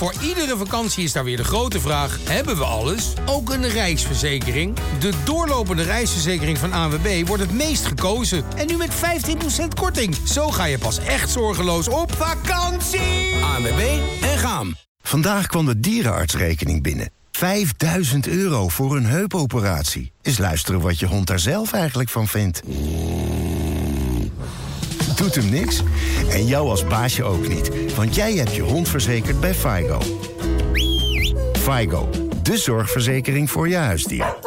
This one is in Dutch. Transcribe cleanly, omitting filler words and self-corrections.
Voor iedere vakantie is daar weer de grote vraag: hebben we alles? Ook een reisverzekering? De doorlopende reisverzekering van ANWB wordt het meest gekozen. En nu met 15% korting. Zo ga je pas echt zorgeloos op vakantie. ANWB en Gaam. Vandaag kwam de dierenartsrekening binnen. €5.000 voor een heupoperatie. Eens luisteren wat je hond daar zelf eigenlijk van vindt. Doet hem niks? En jou als baasje ook niet. Want jij hebt je hond verzekerd bij FIGO. FIGO, de zorgverzekering voor je huisdier.